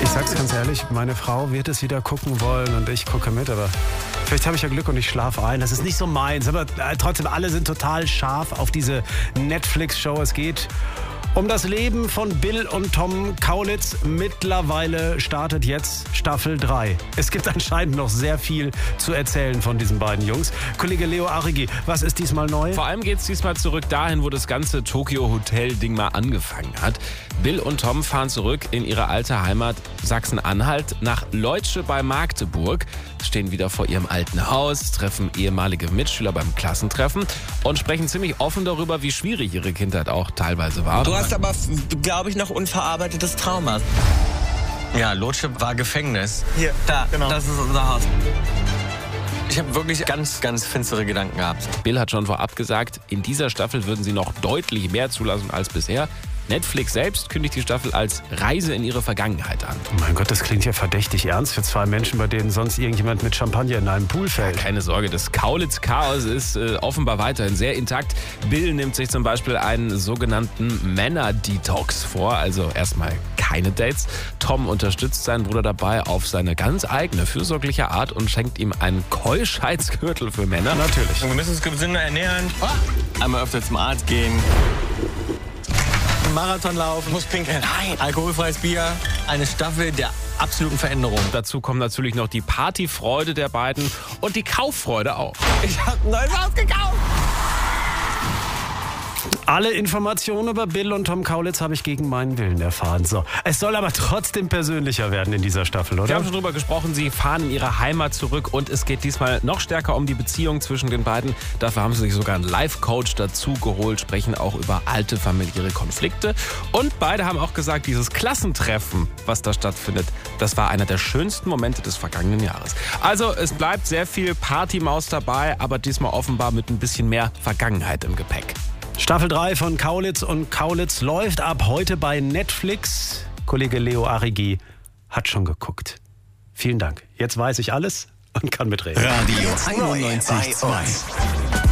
Ich sag's ganz ehrlich, meine Frau wird es wieder gucken wollen und ich gucke mit, aber vielleicht habe ich ja Glück und ich schlafe ein. Das ist nicht so meins, aber trotzdem, alle sind total scharf auf diese Netflix-Show. Es geht um das Leben von Bill und Tom Kaulitz. Mittlerweile startet jetzt Staffel 3. Es gibt anscheinend noch sehr viel zu erzählen von diesen beiden Jungs. Kollege Leo Arrighi, was ist diesmal neu? Vor allem geht es diesmal zurück dahin, wo das ganze Tokyo-Hotel-Ding mal angefangen hat. Bill und Tom fahren zurück in ihre alte Heimat Sachsen-Anhalt nach Leutsche bei Magdeburg, stehen wieder vor ihrem alten Haus, treffen ehemalige Mitschüler beim Klassentreffen und sprechen ziemlich offen darüber, wie schwierig ihre Kindheit auch teilweise war. Du hast aber, glaube ich, noch unverarbeitetes Trauma. Ja, Leutsche war Gefängnis. Hier, Da, genau. Das ist unser Haus. Ich habe wirklich ganz, ganz finstere Gedanken gehabt. Bill hat schon vorab gesagt, in dieser Staffel würden sie noch deutlich mehr zulassen als bisher. Netflix selbst kündigt die Staffel als Reise in ihre Vergangenheit an. Oh mein Gott, das klingt ja verdächtig ernst für zwei Menschen, bei denen sonst irgendjemand mit Champagner in einem Pool fällt. Keine Sorge, das Kaulitz-Chaos ist offenbar weiterhin sehr intakt. Bill nimmt sich zum Beispiel einen sogenannten Männer-Detox vor, also erstmal keine Dates. Tom unterstützt seinen Bruder dabei auf seine ganz eigene fürsorgliche Art und schenkt ihm einen Keuschheitsgürtel für Männer. Natürlich. Wir müssen uns gesünder ernähren. Einmal öfter zum Arzt gehen. Marathon laufen. Muss pinkeln. Nein. Alkoholfreies Bier. Eine Staffel der absoluten Veränderung. Dazu kommt natürlich noch die Partyfreude der beiden und die Kauffreude auch. Ich habe ein neues Haus gekauft. Alle Informationen über Bill und Tom Kaulitz habe ich gegen meinen Willen erfahren. So, es soll aber trotzdem persönlicher werden in dieser Staffel, oder? Wir haben schon drüber gesprochen, sie fahren in ihre Heimat zurück und es geht diesmal noch stärker um die Beziehung zwischen den beiden. Dafür haben sie sich sogar einen Life-Coach dazu geholt, sprechen auch über alte familiäre Konflikte. Und beide haben auch gesagt, dieses Klassentreffen, was da stattfindet, das war einer der schönsten Momente des vergangenen Jahres. Also es bleibt sehr viel Partymaus dabei, aber diesmal offenbar mit ein bisschen mehr Vergangenheit im Gepäck. Staffel 3 von Kaulitz und Kaulitz läuft ab heute bei Netflix. Kollege Leo Arrighi hat schon geguckt. Vielen Dank. Jetzt weiß ich alles und kann mitreden. Radio 91,2.